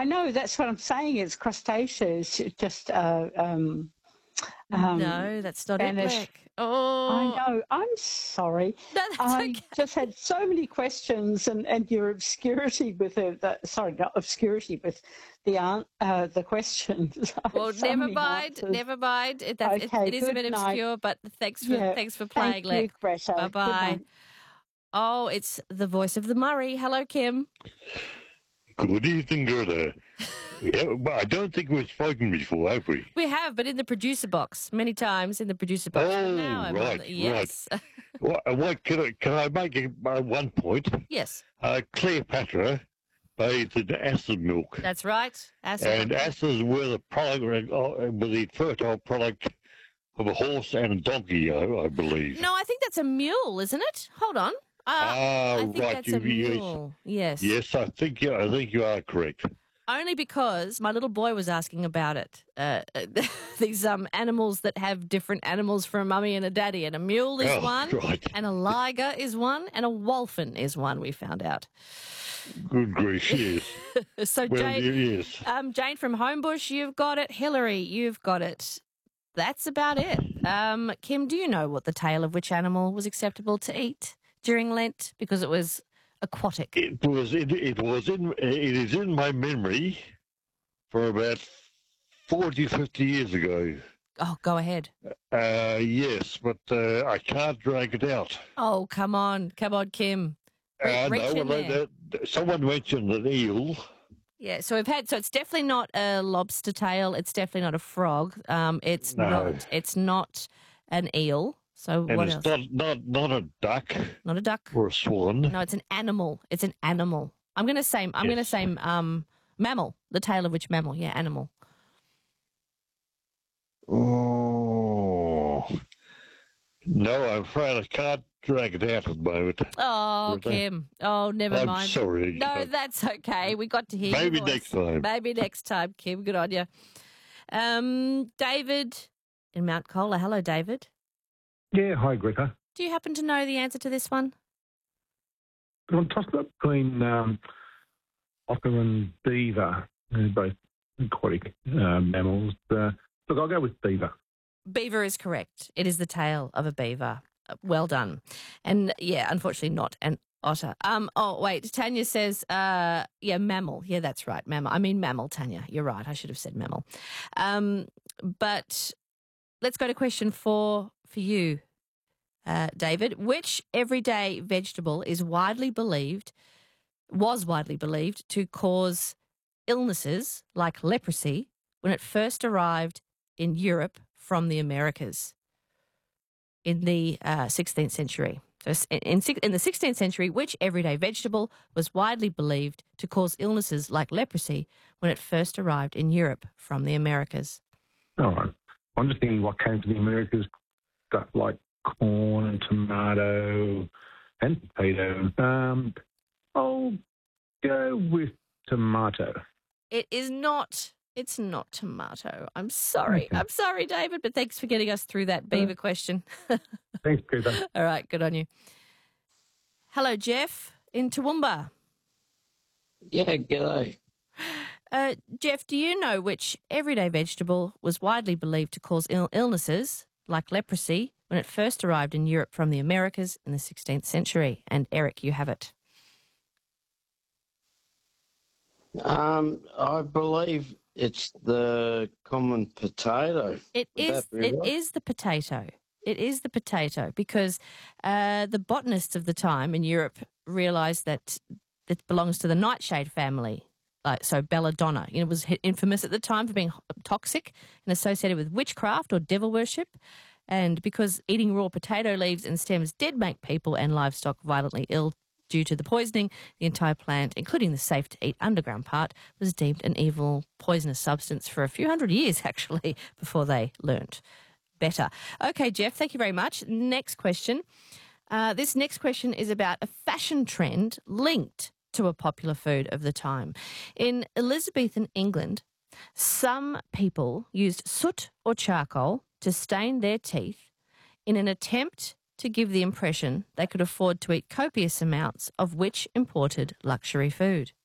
I know, that's what I'm saying. It's crustaceous. It just No, that's not it, vanished. Black. Oh, I know. I'm sorry. no, that's I okay. just had so many questions, and your obscurity with sorry, not obscurity, with the questions. I Well, had so never many mind. answers. Never mind. It Okay, is a good bit night. obscure, but thanks for Yeah. playing, Thank you, Lek. Greta. Bye Good bye. night. Oh, it's the voice of the Murray. Hello, Kim. Good evening, Gerda. Yeah, but I don't think we've spoken before, have we? We have, but in the producer box many times in the producer box. But Oh, now I'm on the, yes. What can I make one point? Yes, Cleopatra bathed in acid milk, that's right. and acids were the fertile product of a horse and a donkey, I believe. No, I think that's a mule, isn't it? Hold on. I think right. that's a mule. Yes. Yes, I think you are correct. Only because my little boy was asking about it. These animals that have different animals for a mummy and a daddy, and a mule is one, right. and a liger is one, and a wolfen is one. We found out. Good grief, yes. So Well, Jane, yes. Jane from Homebush, you've got it. Hillary, you've got it. That's about it. Kim, do you know what the tail of which animal was acceptable to eat during Lent because it was aquatic? It is in my memory for about 40, 50 years ago. Oh, go ahead. Yes, but I can't drag it out. Oh, come on, Kim. Reach in there. Someone mentioned an eel. Yeah, so it's definitely not a lobster tail. It's definitely not a frog. It's not an eel. So And what it's else? not a duck. Not a duck. Or a swan. No, it's an animal. It's an animal. I'm going to say mammal. The tail of which mammal? Yeah, animal. Oh. No, I'm afraid I can't drag it out at the moment. Oh, Kim. Oh, never I'm mind. sorry. No, that's okay. We got to hear Maybe your voice. next time. Maybe next time, Kim. Good on you. David in Mount Colah. Hello, David. Yeah, hi, Greta. Do you happen to know the answer to this one? I'm tossed up between otter and beaver, both aquatic mammals. Look, I'll go with beaver. Beaver is correct. It is the tail of a beaver. Well done. And yeah, unfortunately not an otter. Oh, wait, Tanya says, mammal. Yeah, that's right, mammal. I mean mammal, Tanya. You're right. I should have said mammal. But let's go to question 4 for you, David. Which everyday vegetable was widely believed to cause illnesses like leprosy when it first arrived in Europe from the Americas in the 16th century? So in the 16th century, which everyday vegetable was widely believed to cause illnesses like leprosy when it first arrived in Europe from the Americas? All right. I'm just thinking what came to the Americas, stuff like corn and tomato and potato. I'll go with tomato. It is not. It's not tomato. I'm sorry. Okay. I'm sorry, David, but thanks for getting us through that beaver question. Thanks, Greta. All right, good on you. Hello, Jeff in Toowoomba. Yeah, g'day. Jeff, do you know which everyday vegetable was widely believed to cause illnesses like leprosy when it first arrived in Europe from the Americas in the 16th century? And Eric, you have it. I believe it's the common potato. It is the potato. It is the potato because the botanists of the time in Europe realised that it belongs to the nightshade family. So belladonna, it was infamous at the time for being toxic and associated with witchcraft or devil worship. And because eating raw potato leaves and stems did make people and livestock violently ill due to the poisoning, the entire plant, including the safe-to-eat underground part, was deemed an evil, poisonous substance for a few hundred years, actually, before they learnt better. Okay, Jeff, thank you very much. Next question. This next question is about a fashion trend linked to a popular food of the time. In Elizabethan England, some people used soot or charcoal to stain their teeth in an attempt to give the impression they could afford to eat copious amounts of which imported luxury food.